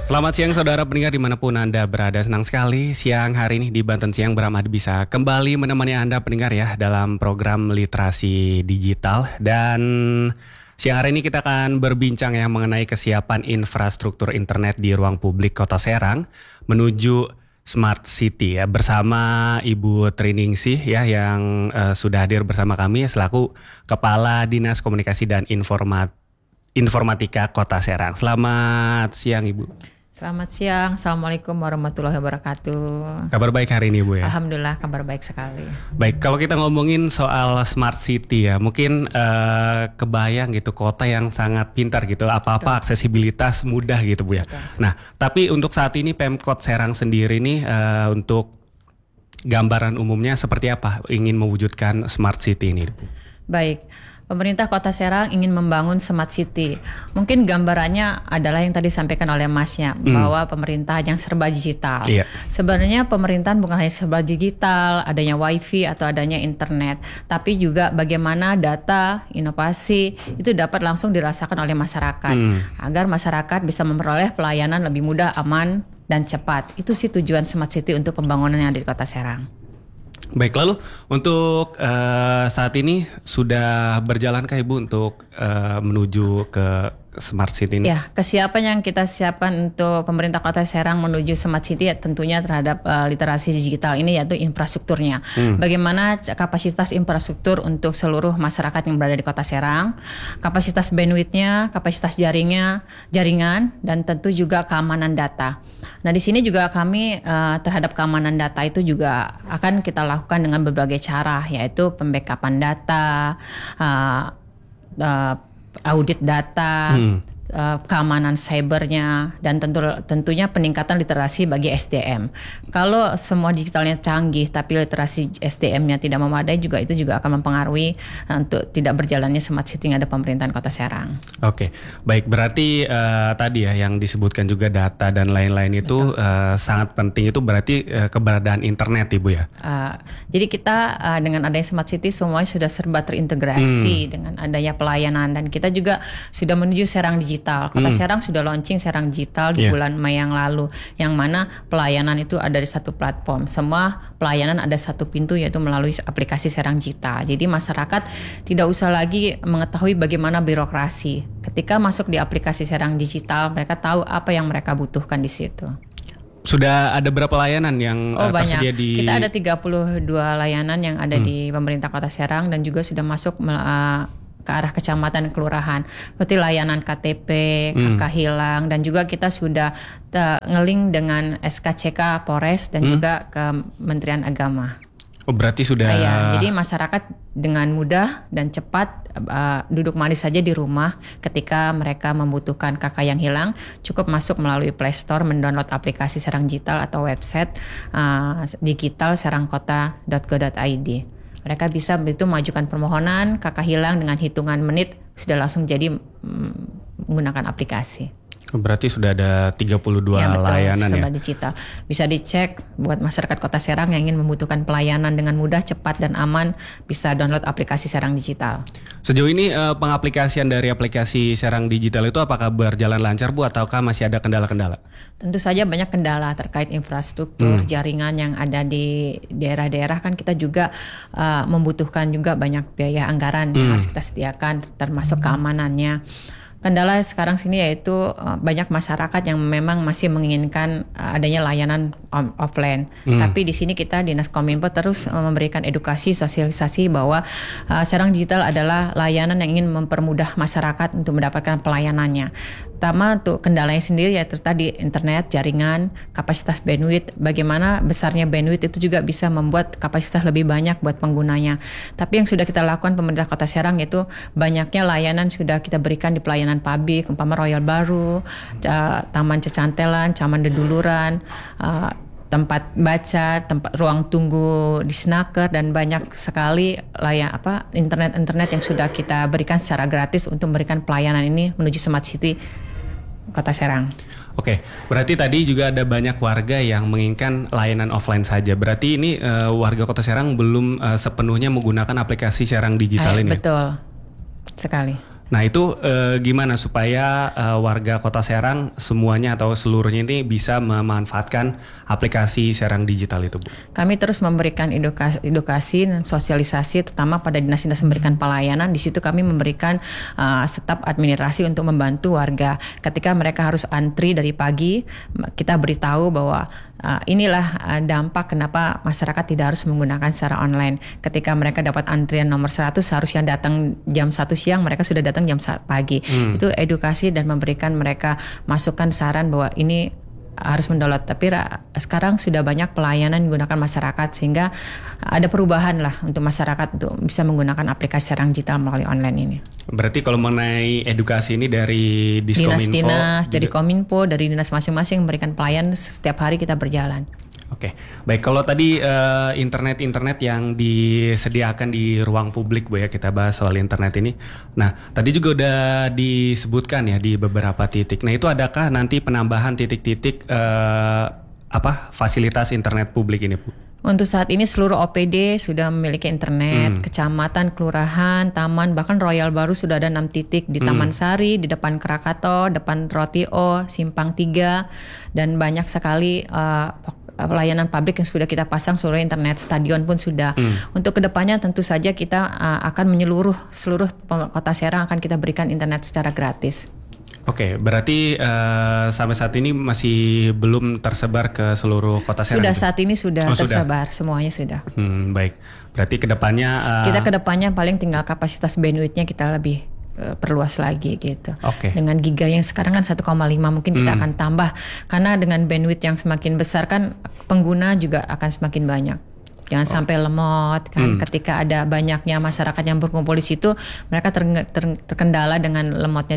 Selamat siang saudara pendengar dimanapun Anda berada. Senang sekali siang hari ini di Banten Siang Bram Adi bisa kembali menemani Anda pendengar ya dalam program literasi digital. Dan siang hari ini kita akan berbincang ya mengenai kesiapan infrastruktur internet di ruang publik Kota Serang menuju Smart City ya, bersama Ibu Triningsih ya yang sudah hadir bersama kami selaku Kepala Dinas Komunikasi dan Informatika Kota Serang. Selamat siang Ibu. Selamat siang, Assalamualaikum warahmatullahi wabarakatuh. Kabar baik hari ini Bu ya? Alhamdulillah kabar baik sekali. Baik, kalau kita ngomongin soal Smart City ya, mungkin kebayang gitu kota yang sangat pintar gitu, apa-apa aksesibilitas mudah gitu Bu ya. Betul. Nah, tapi untuk saat ini Pemkot Serang sendiri nih untuk gambaran umumnya seperti apa ingin mewujudkan Smart City ini Bu? Baik. Pemerintah Kota Serang ingin membangun Smart City. Mungkin gambarannya adalah yang tadi disampaikan oleh Masnya, bahwa pemerintah yang serba digital. Iya. Sebenarnya pemerintahan bukan hanya serba digital, adanya wifi atau adanya internet, tapi juga bagaimana data, inovasi itu dapat langsung dirasakan oleh masyarakat, agar masyarakat bisa memperoleh pelayanan lebih mudah, aman, dan cepat. Itu sih tujuan Smart City untuk pembangunan yang ada di Kota Serang. Baik, lalu untuk saat ini sudah berjalankah Ibu untuk menuju ke Smart City ini? Ya, kesiapan yang kita siapkan untuk pemerintah Kota Serang menuju Smart City ya, tentunya terhadap literasi digital ini yaitu infrastrukturnya. Bagaimana kapasitas infrastruktur untuk seluruh masyarakat yang berada di Kota Serang, kapasitas bandwidth-nya, kapasitas jaringan, dan tentu juga keamanan data. Nah, di sini juga kami terhadap keamanan data itu juga akan kita lakukan dengan berbagai cara, yaitu pembackupan data, audit data, keamanan cybernya, dan tentunya peningkatan literasi bagi SDM. Kalau semua digitalnya canggih tapi literasi SDM-nya tidak memadai juga itu juga akan mempengaruhi untuk tidak berjalannya Smart City yang ada pemerintahan Kota Serang. Oke, baik, berarti tadi ya yang disebutkan juga data dan lain-lain itu sangat penting, itu berarti keberadaan internet Ibu ya? Jadi kita dengan adanya Smart City semuanya sudah serba terintegrasi dengan adanya pelayanan, dan kita juga sudah menuju Serang Digital. Kota Serang sudah launching Serang Digital di bulan Mei yang lalu, yang mana pelayanan itu ada di satu platform. Semua pelayanan ada satu pintu, yaitu melalui aplikasi Serang Digital. Jadi masyarakat tidak usah lagi mengetahui bagaimana birokrasi. Ketika masuk di aplikasi Serang Digital, mereka tahu apa yang mereka butuhkan di situ. Sudah ada berapa layanan yang tersedia di... Kita ada 32 layanan yang ada di pemerintah Kota Serang, dan juga sudah masuk ke arah kecamatan kelurahan, seperti layanan KTP, KK hilang, dan juga kita sudah ngeling dengan SKCK Polres dan juga Kementerian Agama. Oh, berarti sudah. Jadi masyarakat dengan mudah dan cepat duduk manis saja di rumah ketika mereka membutuhkan KK yang hilang, cukup masuk melalui Play Store, mendownload aplikasi Serang Digital atau website digital serangkota.go.id. Mereka bisa begitu mengajukan permohonan KK hilang dengan hitungan menit sudah langsung jadi menggunakan aplikasi. Berarti sudah ada 32 layanan ya? Digital. Bisa dicek buat masyarakat Kota Serang yang ingin membutuhkan pelayanan dengan mudah, cepat, dan aman, bisa download aplikasi Serang Digital. Sejauh ini pengaplikasian dari aplikasi Serang Digital itu apakah berjalan lancar Bu, ataukah masih ada kendala-kendala? Tentu saja banyak kendala terkait infrastruktur, jaringan yang ada di daerah-daerah. Kan kita juga membutuhkan juga banyak biaya anggaran yang harus kita sediakan, termasuk keamanannya. Kendala sekarang sini yaitu banyak masyarakat yang memang masih menginginkan adanya layanan offline. Tapi di sini kita Dinas Kominfo terus memberikan edukasi, sosialisasi bahwa Serang Digital adalah layanan yang ingin mempermudah masyarakat untuk mendapatkan pelayanannya. Pertama untuk kendalanya sendiri yaitu tadi internet, jaringan, kapasitas bandwidth. Bagaimana besarnya bandwidth itu juga bisa membuat kapasitas lebih banyak buat penggunanya. Tapi yang sudah kita lakukan pemerintah Kota Serang yaitu banyaknya layanan sudah kita berikan di pelayanan publik, umpama Royal Baru, Taman Cecantelan, Taman Deduluran, tempat baca, tempat ruang tunggu di Snaker, dan banyak sekali internet yang sudah kita berikan secara gratis untuk memberikan pelayanan ini menuju Smart City Kota Serang. Oke, berarti tadi juga ada banyak warga yang menginginkan layanan offline saja. Berarti ini warga Kota Serang belum sepenuhnya menggunakan aplikasi Serang Digital ini. Betul sekali. Nah itu gimana supaya warga Kota Serang semuanya atau seluruhnya ini bisa memanfaatkan aplikasi Serang Digital itu, Bu? Kami terus memberikan edukasi dan sosialisasi, terutama pada dinas-dinas memberikan pelayanan. Di situ kami memberikan staf administrasi untuk membantu warga. Ketika mereka harus antri dari pagi, kita beritahu bahwa inilah dampak kenapa masyarakat tidak harus menggunakan secara online. Ketika mereka dapat antrian nomor 100, seharusnya datang jam 1 siang, mereka sudah datang jam pagi. Itu edukasi dan memberikan mereka masukan saran bahwa ini harus mendownload. Tapi sekarang sudah banyak pelayanan menggunakan masyarakat, sehingga ada perubahan lah untuk masyarakat untuk bisa menggunakan aplikasi Serang Digital melalui online ini. Berarti kalau mengenai edukasi ini dari Diskominfo, dinas-dinas, dari Kominfo, dari dinas masing-masing memberikan pelayanan, setiap hari kita berjalan. Oke, baik. Kalau tadi internet yang disediakan di ruang publik, Bu, ya, kita bahas soal internet ini. Nah, tadi juga udah disebutkan ya di beberapa titik. Nah, itu adakah nanti penambahan titik-titik fasilitas internet publik ini, Bu? Untuk saat ini seluruh OPD sudah memiliki internet, kecamatan, kelurahan, taman, bahkan Royal Baru sudah ada 6 titik di Taman Sari, di depan Krakato, depan Rotio, Simpang 3, dan banyak sekali pelayanan publik yang sudah kita pasang seluruh internet, stadion pun sudah. Untuk kedepannya tentu saja kita akan menyeluruh seluruh Kota Serang akan kita berikan internet secara gratis. Oke, berarti sampai saat ini masih belum tersebar ke seluruh Kota Serang? Sudah, saat ini sudah tersebar, semuanya sudah. Baik, berarti kedepannya kita kedepannya paling tinggal kapasitas bandwidth-nya kita lebih perluas lagi gitu. Dengan giga yang sekarang kan 1,5 mungkin kita akan tambah, karena dengan bandwidth yang semakin besar kan pengguna juga akan semakin banyak. Jangan sampai lemot kan, ketika ada banyaknya masyarakat yang berkumpul di situ, mereka terkendala dengan lemotnya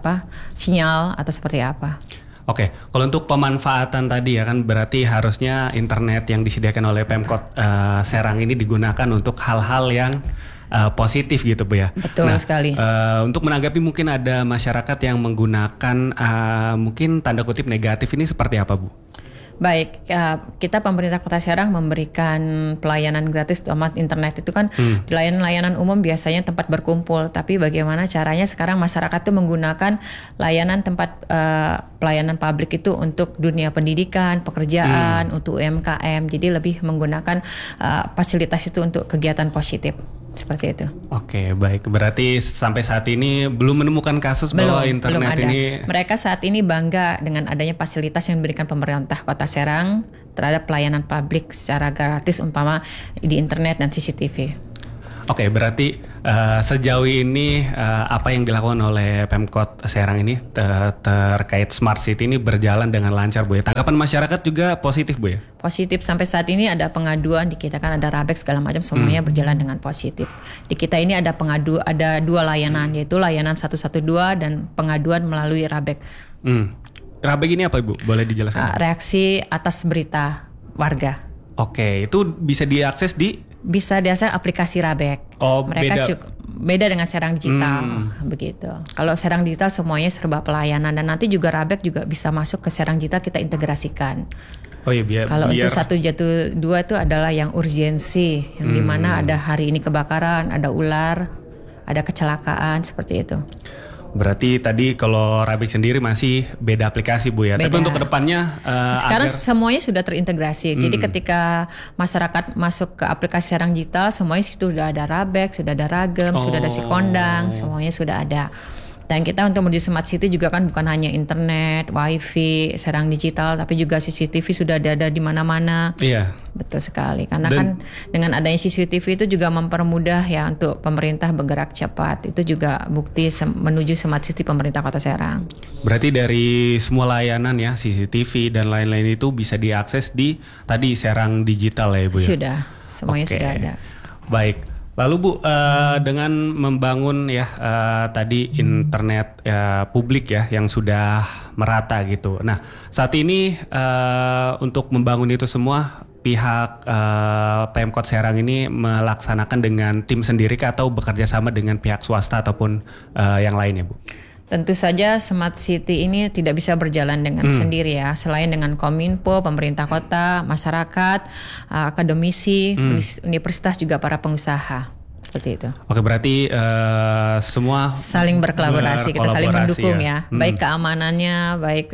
sinyal atau seperti apa. Oke, kalau untuk pemanfaatan tadi ya kan, berarti harusnya internet yang disediakan oleh Pemkot Serang ini digunakan untuk hal-hal yang positif gitu, Bu, ya. Betul sekali. Untuk menanggapi mungkin ada masyarakat yang menggunakan mungkin tanda kutip negatif, ini seperti apa, Bu? Baik, kita pemerintah Kota Serang memberikan pelayanan gratis amat internet itu kan layanan umum biasanya tempat berkumpul, tapi bagaimana caranya sekarang masyarakat itu menggunakan layanan tempat pelayanan publik itu untuk dunia pendidikan, pekerjaan, untuk UMKM, jadi lebih menggunakan fasilitas itu untuk kegiatan positif. Seperti itu. Oke, baik. Berarti sampai saat ini belum menemukan kasus bahwa internet belum ada. ini. Mereka saat ini bangga dengan adanya fasilitas yang diberikan pemerintah Kota Serang terhadap pelayanan publik secara gratis, umpama di internet dan CCTV. Oke, berarti sejauh ini apa yang dilakukan oleh Pemkot Serang ini terkait Smart City ini berjalan dengan lancar, Bu, ya? Tanggapan masyarakat juga positif, Bu, ya? Positif, sampai saat ini ada pengaduan di kita kan, ada Rabek segala macam, semuanya berjalan dengan positif. Di kita ini ada ada 2 layanan, yaitu layanan 112 dan pengaduan melalui Rabek. Rabek ini apa, Ibu? Boleh dijelaskan? Reaksi atas berita warga. Oke, itu bisa diakses di? Bisa diakses aplikasi Rabek. Oh, mereka beda dengan Serang Digital, begitu. Kalau Serang Digital semuanya serba pelayanan, dan nanti juga Rabek juga bisa masuk ke Serang Digital, kita integrasikan. Oh iya, kalau untuk 112 itu adalah yang urgensi, yang dimana ada hari ini kebakaran, ada ular, ada kecelakaan, seperti itu. Berarti tadi kalau Rabek sendiri masih beda aplikasi, Bu, ya. Beda. Tapi untuk kedepannya sekarang semuanya sudah terintegrasi. Jadi ketika masyarakat masuk ke aplikasi Serang Digital, semuanya sudah ada Rabek, sudah ada Ragem, sudah ada Sikondang, semuanya sudah ada. Dan kita untuk menuju Smart City juga kan bukan hanya internet, wifi, Serang Digital, tapi juga CCTV sudah ada di mana-mana. Iya. Betul sekali. Karena kan dengan adanya CCTV itu juga mempermudah ya untuk pemerintah bergerak cepat. Itu juga bukti menuju Smart City pemerintah Kota Serang. Berarti dari semua layanan ya, CCTV dan lain-lain itu bisa diakses di tadi Serang Digital ya, Bu, ya? Sudah, semuanya sudah ada. Baik. Lalu, Bu, dengan membangun ya tadi internet publik ya yang sudah merata gitu. Nah, saat ini untuk membangun itu semua pihak Pemkot Serang ini melaksanakan dengan tim sendiri atau bekerja sama dengan pihak swasta ataupun yang lainnya, Bu? Tentu saja Smart City ini tidak bisa berjalan dengan sendiri ya. Selain dengan Kominfo, pemerintah kota, masyarakat, akademisi, universitas, juga para pengusaha. seperti itu. Oke, berarti semua saling berkolaborasi, kita saling mendukung ya. Baik keamanannya, baik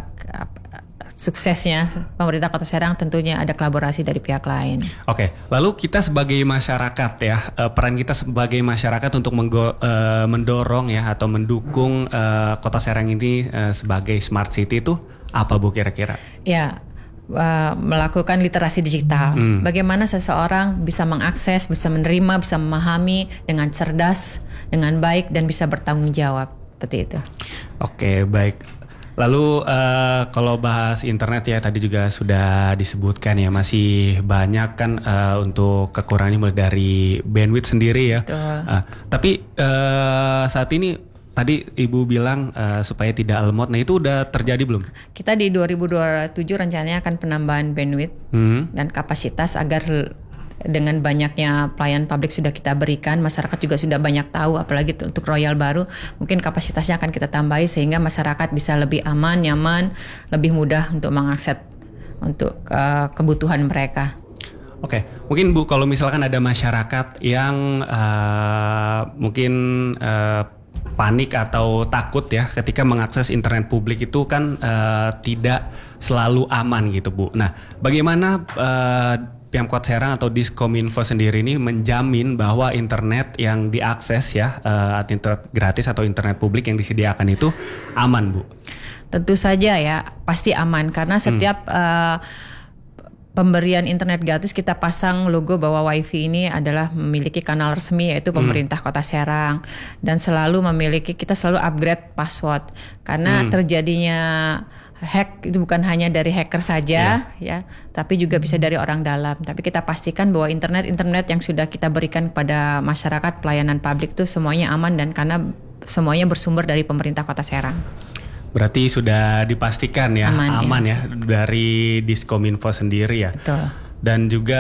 suksesnya pemerintah Kota Serang tentunya ada kolaborasi dari pihak lain. Oke, lalu kita sebagai masyarakat ya, peran kita sebagai masyarakat untuk mendorong ya atau mendukung Kota Serang ini sebagai smart city itu apa Bu kira-kira? Ya, melakukan literasi digital. Bagaimana seseorang bisa mengakses, bisa menerima, bisa memahami dengan cerdas, dengan baik dan bisa bertanggung jawab seperti itu. Oke, baik. Lalu kalau bahas internet ya tadi juga sudah disebutkan ya masih banyak kan untuk kekurangannya mulai dari bandwidth sendiri ya. Tapi saat ini tadi Ibu bilang supaya tidak lemot, nah itu udah terjadi belum? Kita di 2027 rencananya akan penambahan bandwidth dan kapasitas agar dengan banyaknya pelayanan publik sudah kita berikan, masyarakat juga sudah banyak tahu, apalagi untuk Royal baru, mungkin kapasitasnya akan kita tambahi sehingga masyarakat bisa lebih aman, nyaman, lebih mudah untuk mengakses untuk kebutuhan mereka. Oke, mungkin Bu kalau misalkan ada masyarakat yang mungkin panik atau takut ya ketika mengakses internet publik itu kan tidak selalu aman gitu Bu. Nah, bagaimana Pemkot Serang atau Diskominfo sendiri ini menjamin bahwa internet yang diakses ya, internet gratis atau internet publik yang disediakan itu aman Bu? Tentu saja ya, pasti aman karena setiap pemberian internet gratis kita pasang logo bahwa WiFi ini adalah memiliki kanal resmi yaitu pemerintah Kota Serang dan kita selalu upgrade password karena terjadinya hack itu bukan hanya dari hacker saja ya, tapi juga bisa dari orang dalam. Tapi kita pastikan bahwa internet yang sudah kita berikan kepada masyarakat pelayanan publik itu semuanya aman dan karena semuanya bersumber dari pemerintah Kota Serang. Berarti sudah dipastikan ya aman ya dari Diskominfo sendiri ya. Betul. Dan juga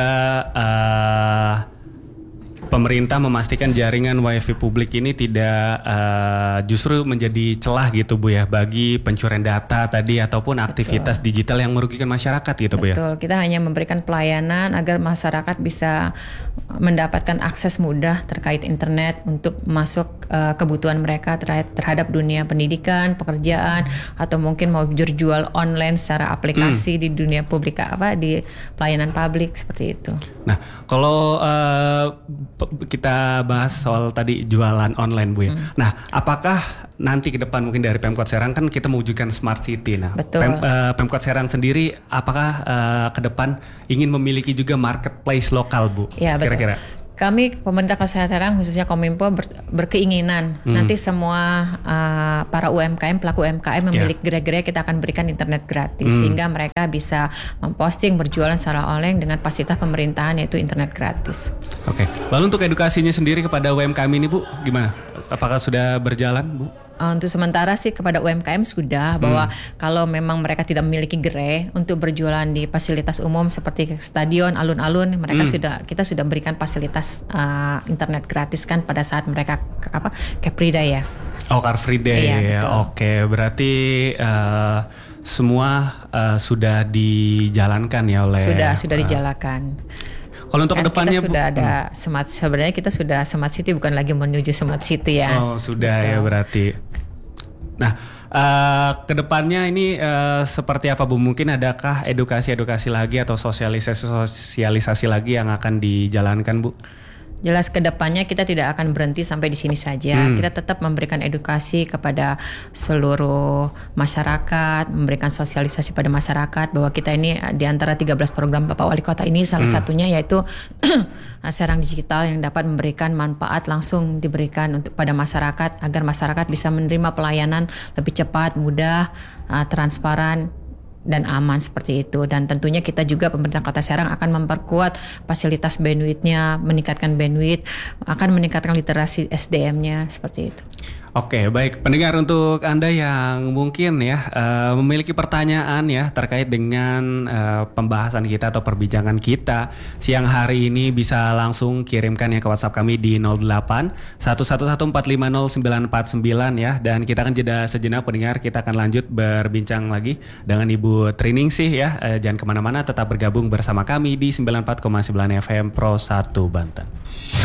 pemerintah memastikan jaringan WiFi publik ini tidak justru menjadi celah gitu Bu ya bagi pencurian data tadi ataupun aktivitas digital yang merugikan masyarakat gitu Bu ya. Betul, kita hanya memberikan pelayanan agar masyarakat bisa mendapatkan akses mudah terkait internet untuk masuk kebutuhan mereka terhadap dunia pendidikan, pekerjaan atau mungkin mau jual online secara aplikasi di dunia publik di pelayanan publik seperti itu. Nah, kalau kita bahas soal tadi jualan online Bu ya. Nah, apakah nanti ke depan mungkin dari Pemkot Serang kan kita mewujudkan smart city. Nah, Pemkot Serang sendiri apakah ke depan ingin memiliki juga marketplace lokal Bu? Ya, betul. Kira-kira. Kami pemerintah Kota Serang khususnya Kominfo berkeinginan nanti semua para UMKM, pelaku UMKM memiliki gerai-gerai kita akan berikan internet gratis sehingga mereka bisa memposting berjualan secara online dengan fasilitas pemerintahan yaitu internet gratis. Oke. Lalu untuk edukasinya sendiri kepada UMKM ini Bu gimana? Apakah sudah berjalan Bu? Untuk sementara sih kepada UMKM sudah bahwa kalau memang mereka tidak memiliki gerai untuk berjualan di fasilitas umum seperti stadion, alun-alun, kita sudah berikan fasilitas internet gratis kan pada saat mereka Car Free Day ya. Oh, Car Free Day ya. Oke, berarti semua sudah dijalankan ya oleh sudah dijalankan. Kalau untuk kedepannya kita sudah ada sebenarnya kita sudah smart city bukan lagi menuju smart city ya. Oh sudah ya berarti. Nah kedepannya ini seperti apa Bu? Mungkin adakah edukasi lagi atau sosialisasi lagi yang akan dijalankan Bu? Jelas kedepannya kita tidak akan berhenti sampai di sini saja. Kita tetap memberikan edukasi kepada seluruh masyarakat, memberikan sosialisasi pada masyarakat bahwa kita ini di antara 13 program Bapak Wali Kota ini salah satunya yaitu Serang Digital yang dapat memberikan manfaat langsung diberikan untuk pada masyarakat agar masyarakat bisa menerima pelayanan lebih cepat, mudah, transparan dan aman seperti itu. Dan tentunya kita juga pemerintah Kota Serang akan memperkuat fasilitas bandwidth-nya, meningkatkan bandwidth, akan meningkatkan literasi SDM-nya seperti itu. Oke, baik pendengar, untuk Anda yang mungkin ya memiliki pertanyaan ya terkait dengan pembahasan kita atau perbincangan kita siang hari ini bisa langsung kirimkan ya ke WhatsApp kami di 08 111 450 949 ya, dan kita akan jeda sejenak pendengar, kita akan lanjut berbincang lagi dengan Ibu Triningsih ya. Jangan kemana-mana, tetap bergabung bersama kami di 94,9 FM Pro 1 Banten.